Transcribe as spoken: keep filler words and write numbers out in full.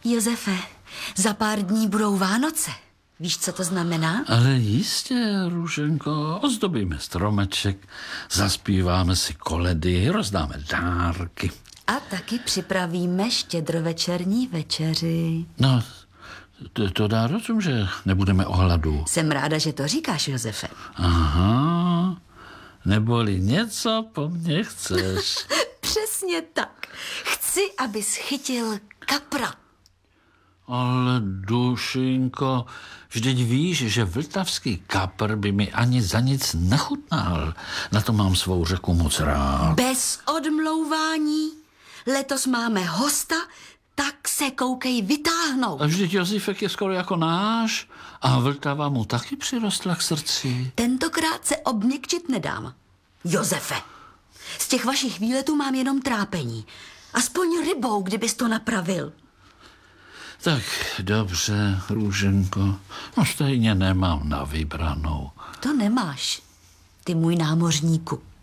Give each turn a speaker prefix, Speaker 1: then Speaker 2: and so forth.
Speaker 1: Josefe, za pár dní budou Vánoce. Víš, co to znamená?
Speaker 2: Ale jistě, Růženko, ozdobíme stromeček, zaspíváme si koledy, rozdáme dárky.
Speaker 1: A taky připravíme štědrovečerní večeři.
Speaker 2: No, to, to dá rozum, že nebudeme o hladu.
Speaker 1: Jsem ráda, že to říkáš, Josefe.
Speaker 2: Aha, neboli něco po mně chceš.
Speaker 1: Přesně tak. Chci, abys chytil kapra.
Speaker 2: Ale Dušinko, vždyť víš, že vltavský kapr by mi ani za nic nechutnal. Na to mám svou řeku moc rád.
Speaker 1: Bez odmlouvání. Letos máme hosta, tak se koukej vytáhnout.
Speaker 2: A vždyť Josifek je skoro jako náš a Vltava mu taky přirostla k srdci.
Speaker 1: Tentokrát se obměkčit nedám. Josefe, z těch vašich výletů mám jenom trápení. Aspoň rybou, kdybys to napravil.
Speaker 2: Tak dobře, Růženko, no stejně nemám na vybranou.
Speaker 1: To nemáš, ty můj námořníku.